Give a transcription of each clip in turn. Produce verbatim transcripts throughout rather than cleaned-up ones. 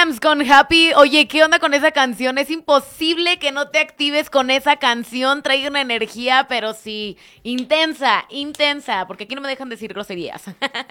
Williams con Happy. Oye, ¿qué onda con esa canción? Es imposible que no te actives con esa canción. Trae una energía, pero sí, intensa, intensa, porque aquí no me dejan decir groserías.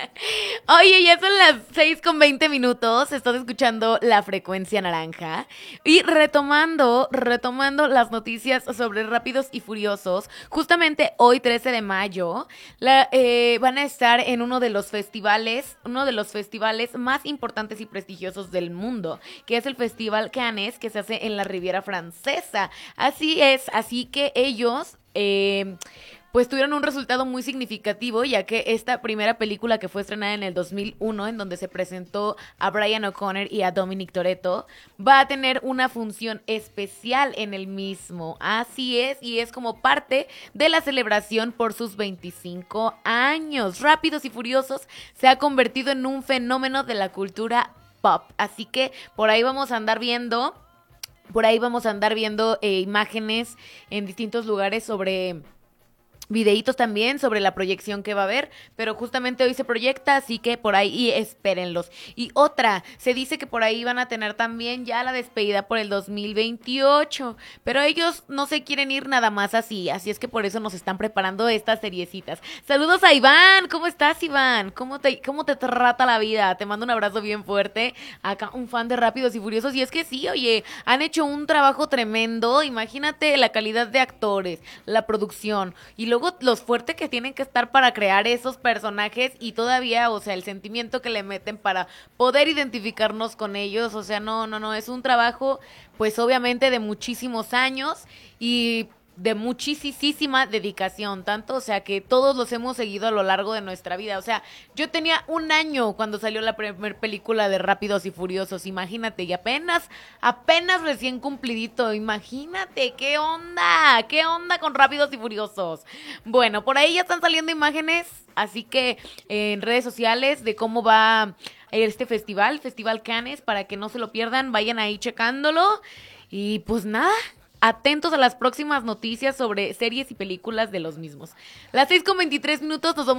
Oye, ya son las seis con veinte minutos. Estás escuchando La Frecuencia Naranja. Y retomando, retomando las noticias sobre Rápidos y Furiosos. Justamente hoy, trece de mayo, la, eh, van a estar en uno de los festivales, uno de los festivales más importantes y prestigiosos del mundo, que es el Festival Cannes, que se hace en la Riviera Francesa. Así es, así que ellos... Eh, pues tuvieron un resultado muy significativo, ya que esta primera película que fue estrenada en el dos mil uno, en donde se presentó a Brian O'Connor y a Dominic Toretto, va a tener una función especial en el mismo. Así es, y es como parte de la celebración por sus veinticinco años. Rápidos y Furiosos se ha convertido en un fenómeno de la cultura pop, así que por ahí vamos a andar viendo, por ahí vamos a andar viendo eh, imágenes en distintos lugares sobre... videitos también sobre la proyección que va a haber, pero justamente hoy se proyecta, así que por ahí espérenlos. Y otra, se dice que por ahí van a tener también ya la despedida por el dos mil veintiocho, pero ellos no se quieren ir nada más así, así es que por eso nos están preparando estas seriecitas. Saludos a Iván, ¿cómo estás, Iván? ¿Cómo te, cómo te trata la vida? Te mando un abrazo bien fuerte, acá un fan de Rápidos y Furiosos, y es que sí, oye, han hecho un trabajo tremendo, imagínate la calidad de actores, la producción, y luego los fuertes que tienen que estar para crear esos personajes y todavía, o sea, el sentimiento que le meten para poder identificarnos con ellos, o sea, no, no, no, es un trabajo, pues obviamente de muchísimos años y de muchísima dedicación, tanto, o sea, que todos los hemos seguido a lo largo de nuestra vida, o sea, yo tenía un año cuando salió la primera película de Rápidos y Furiosos, imagínate, y apenas, apenas recién cumplidito, imagínate, ¿qué onda? ¿Qué onda con Rápidos y Furiosos? Bueno, por ahí ya están saliendo imágenes, así que eh, en redes sociales de cómo va este festival, Festival Cannes, para que no se lo pierdan, vayan ahí checándolo, y pues nada, atentos a las próximas noticias sobre series y películas de los mismos. Las seis con veintitrés minutos, nos vamos